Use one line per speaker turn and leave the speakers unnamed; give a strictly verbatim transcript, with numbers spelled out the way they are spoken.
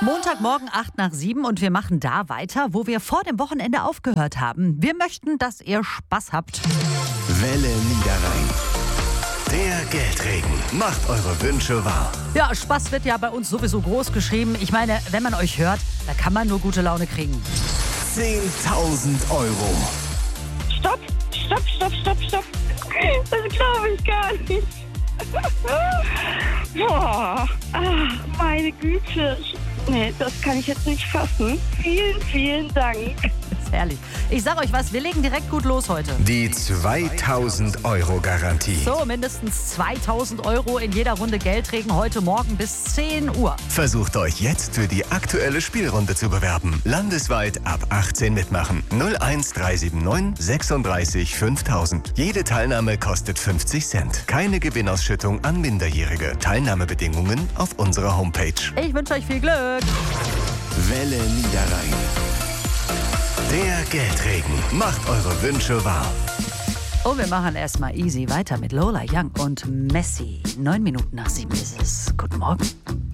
Montagmorgen acht nach sieben und wir machen da weiter, wo wir vor dem Wochenende aufgehört haben. Wir möchten, dass ihr Spaß habt.
Welle Niederrhein. Der Geldregen macht eure Wünsche wahr.
Ja, Spaß wird ja bei uns sowieso groß geschrieben. Ich meine, wenn man euch hört, da kann man nur gute Laune kriegen.
zehntausend Euro.
Stopp, stopp, stopp, stopp, stopp. Das glaube ich gar nicht. Boah, ah, meine Güte. Nee, das kann ich jetzt nicht fassen. Vielen, vielen Dank.
Das ist herrlich. Ich sag euch was, wir legen direkt gut los heute.
Die zweitausend Euro Garantie.
So, mindestens zweitausend Euro in jeder Runde Geldregen heute Morgen bis zehn Uhr.
Versucht euch jetzt für die aktuelle Spielrunde zu bewerben. Landesweit ab achtzehn mitmachen. null eins drei sieben neun sechsunddreißig fünftausend. Jede Teilnahme kostet fünfzig Cent. Keine Gewinnausschüttung an Minderjährige. Teilnahmebedingungen auf unserer Homepage.
Ich wünsche euch viel Glück.
Welle Niederrhein. Der Geldregen macht eure Wünsche wahr.
Und wir machen erstmal easy weiter mit Lola Young und Messi. Neun Minuten nach sieben ist es. Guten Morgen.